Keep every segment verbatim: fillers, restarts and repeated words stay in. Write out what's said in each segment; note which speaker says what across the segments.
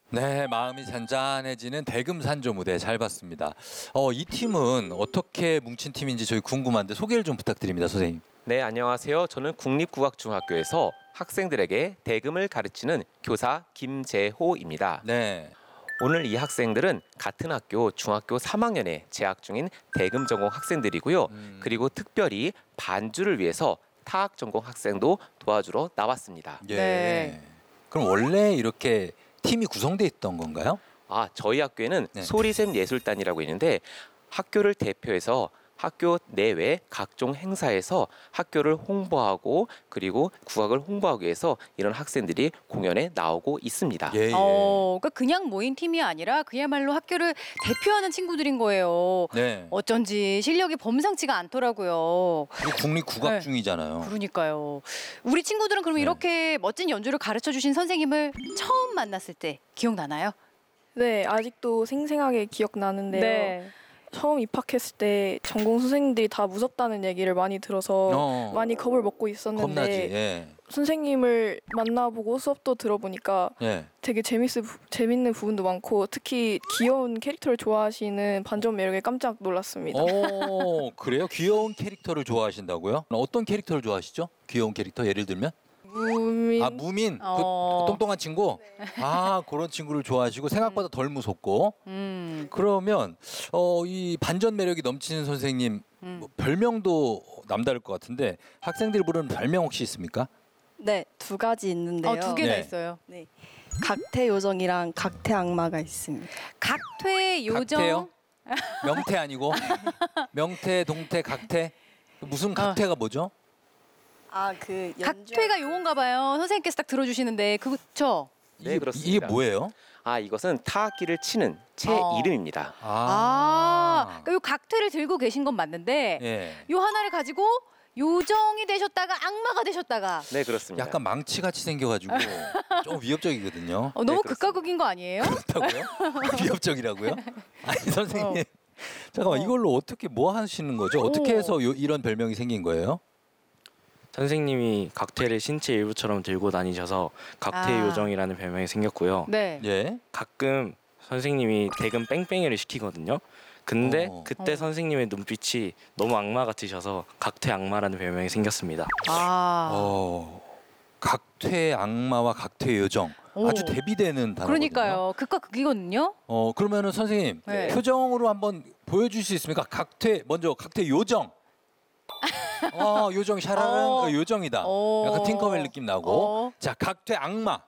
Speaker 1: 네, 마음이 잔잔해지는 대금산조 무대 잘 봤습니다. 어, 이 팀은 어떻게 뭉친 팀인지 저희 궁금한데 소개를 좀 부탁드립니다, 선생님.
Speaker 2: 네, 안녕하세요. 저는 국립국악중학교에서 학생들에게 대금을 가르치는 교사 김재호입니다.
Speaker 1: 네.
Speaker 2: 오늘 이 학생들은 같은 학교 중학교 삼 학년에 재학 중인 대금 전공 학생들이고요.
Speaker 1: 음.
Speaker 2: 그리고 특별히 반주를 위해서 타악 전공 학생도 도와주러 나왔습니다.
Speaker 1: 예.
Speaker 3: 네.
Speaker 1: 그럼 원래 이렇게 팀이 구성돼 있던 건가요?
Speaker 2: 아, 저희 학교에는
Speaker 1: 네.
Speaker 2: 소리샘 예술단이라고 있는데 학교를 대표해서 학교 내외 각종 행사에서 학교를 홍보하고 그리고 국악을 홍보하기 위해서 이런 학생들이 공연에 나오고 있습니다.
Speaker 1: 예, 예.
Speaker 3: 어, 그러니까 그냥 모인 팀이 아니라 그야말로 학교를 대표하는 친구들인 거예요.
Speaker 1: 네.
Speaker 3: 어쩐지 실력이 범상치가 않더라고요.
Speaker 1: 그리고 국립 국악
Speaker 3: 네.
Speaker 1: 중이잖아요.
Speaker 3: 그러니까요. 우리 친구들은 그럼
Speaker 1: 네.
Speaker 3: 이렇게 멋진 연주를 가르쳐 주신 선생님을 처음 만났을 때 기억나나요?
Speaker 4: 네, 아직도 생생하게 기억나는데요. 처음 입학했을 때 전공 선생님들이 다 무섭다는 얘기를 많이 들어서
Speaker 1: 어,
Speaker 4: 많이 겁을 먹고
Speaker 1: 겁나지.
Speaker 4: 있었는데
Speaker 1: 예.
Speaker 4: 선생님을 만나보고 수업도 들어보니까
Speaker 1: 예.
Speaker 4: 되게 재밌, 재밌는 부분도 많고 특히 귀여운 캐릭터를 좋아하시는 반전 매력에 깜짝 놀랐습니다.
Speaker 1: 어, 그래요? 귀여운 캐릭터를 좋아하신다고요? 어떤 캐릭터를 좋아하시죠? 귀여운 캐릭터 예를 들면?
Speaker 4: 무민
Speaker 1: 아, 무민.
Speaker 3: 어.
Speaker 1: 그 똥똥한 친구? 아, 그런 친구를 좋아하시고 생각보다 덜 무섭고.
Speaker 3: 음.
Speaker 1: 그러면 어, 이 반전 매력이 넘치는 선생님
Speaker 3: 음.
Speaker 1: 뭐 별명도 남다를 것 같은데 학생들이 부르는 별명 혹시 있습니까?
Speaker 5: 네, 두 가지 있는데요.
Speaker 3: 어, 두 개나
Speaker 1: 네.
Speaker 3: 있어요.
Speaker 5: 네. 각태 요정이랑 각태 악마가 있습니다.
Speaker 3: 각퇴 요정.
Speaker 1: 각태요? 명태 아니고 명태, 동태, 각태? 무슨 각태가 뭐죠?
Speaker 5: 아, 그 연주
Speaker 3: 각퇴가 요건가 봐요. 선생님께서 딱 들어주시는데 그렇죠?
Speaker 2: 네,
Speaker 1: 이게,
Speaker 2: 그렇습니다.
Speaker 1: 이게 뭐예요?
Speaker 2: 아, 이것은 타악기를 치는 제
Speaker 3: 어.
Speaker 2: 이름입니다.
Speaker 3: 아, 그러니까 요 각퇴를 들고 계신 건 맞는데
Speaker 1: 예.
Speaker 3: 요 하나를 가지고 요정이 되셨다가 악마가 되셨다가
Speaker 2: 네, 그렇습니다.
Speaker 1: 약간 망치 같이 생겨가지고 좀 위협적이거든요.
Speaker 3: 어, 너무
Speaker 2: 네,
Speaker 3: 극과 극인 거 아니에요?
Speaker 1: 그렇다고요? 위협적이라고요? 아니 선생님, 잠깐만
Speaker 3: 어.
Speaker 1: 이걸로 어떻게 뭐 하시는 거죠? 어떻게
Speaker 3: 오.
Speaker 1: 해서 요, 이런 별명이 생긴 거예요?
Speaker 6: 선생님이 각퇴를 신체 일부처럼 들고 다니셔서 각퇴
Speaker 3: 아.
Speaker 6: 요정이라는 별명이 생겼고요.
Speaker 3: 네.
Speaker 1: 예.
Speaker 6: 가끔 선생님이 대금 뺑뺑이를 시키거든요. 근데
Speaker 1: 어.
Speaker 6: 그때
Speaker 3: 어.
Speaker 6: 선생님의 눈빛이 너무 악마 같으셔서 각퇴 악마라는 별명이 생겼습니다.
Speaker 3: 아.
Speaker 1: 어, 각퇴 악마와 각퇴 요정
Speaker 3: 오.
Speaker 1: 아주 대비되는 단어거든요.
Speaker 3: 그러니까요. 극과 극이거든요.
Speaker 1: 어 그러면은 선생님
Speaker 3: 네.
Speaker 1: 표정으로 한번 보여줄 수 있습니까? 각퇴 먼저 각퇴 요정. 어 요정 샤라란
Speaker 3: 어.
Speaker 1: 어, 요정이다.
Speaker 3: 어.
Speaker 1: 약간 팅커벨 느낌 나고.
Speaker 3: 어.
Speaker 1: 자 각퇴 악마.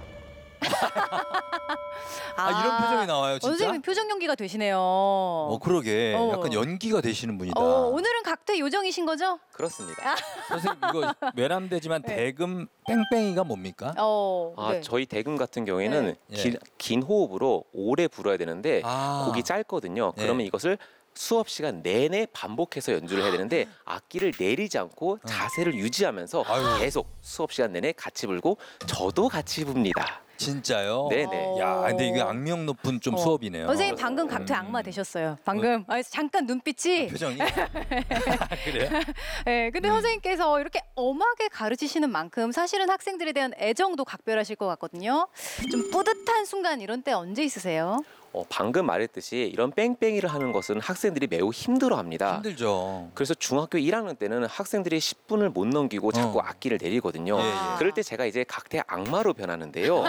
Speaker 1: 아, 이런 표정이 나와요 진짜.
Speaker 3: 선생님 표정 연기가 되시네요.
Speaker 1: 어 그러게
Speaker 3: 어.
Speaker 1: 약간 연기가 되시는 분이다.
Speaker 3: 어, 오늘은 각퇴 요정이신 거죠?
Speaker 2: 그렇습니다.
Speaker 1: 선생님 이거 외람되지만
Speaker 3: 네.
Speaker 1: 대금 뺑뺑이가 뭡니까?
Speaker 3: 어.
Speaker 2: 아,
Speaker 3: 네.
Speaker 2: 저희 대금 같은 경우에는
Speaker 1: 네.
Speaker 2: 긴, 긴 호흡으로 오래 불어야 되는데
Speaker 1: 아.
Speaker 2: 곡이 짧거든요.
Speaker 1: 네.
Speaker 2: 그러면 이것을 수업 시간 내내 반복해서 연주를 해야 되는데 악기를 내리지 않고 자세를 유지하면서
Speaker 1: 어. 아유.
Speaker 2: 계속 수업 시간 내내 같이 불고 저도 같이 붑니다.
Speaker 1: 진짜요?
Speaker 2: 네네.
Speaker 1: 야 근데 이게 악명 높은 좀
Speaker 3: 어.
Speaker 1: 수업이네요.
Speaker 3: 선생님 방금 각퇴
Speaker 1: 음.
Speaker 3: 악마 되셨어요. 방금 아, 잠깐 눈빛이.
Speaker 1: 표정이 그래요?
Speaker 3: 네, 근데
Speaker 1: 음.
Speaker 3: 선생님께서 이렇게 엄하게 가르치시는 만큼 사실은 학생들에 대한 애정도 각별하실 것 같거든요. 좀 뿌듯한 순간 이런 때 언제 있으세요?
Speaker 2: 어, 방금 말했듯이 이런 뺑뺑이를 하는 것은 학생들이 매우 힘들어합니다.
Speaker 1: 힘들죠.
Speaker 2: 그래서 중학교 일 학년 때는 학생들이 십 분을 못 넘기고 자꾸
Speaker 1: 어.
Speaker 2: 악기를 내리거든요.
Speaker 1: 예, 예.
Speaker 3: 아.
Speaker 2: 그럴 때 제가 이제 각태 악마로 변하는데요.